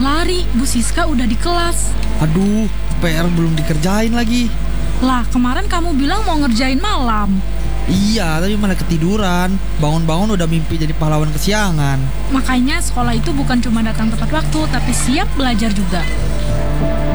Lari, Bu Siska udah di kelas. Aduh, PR belum dikerjain lagi. Lah, kemarin kamu bilang mau ngerjain malam. Iya, tapi malah ketiduran. Bangun-bangun udah mimpi jadi pahlawan kesiangan. Makanya sekolah itu bukan cuma datang tepat waktu, tapi siap belajar juga.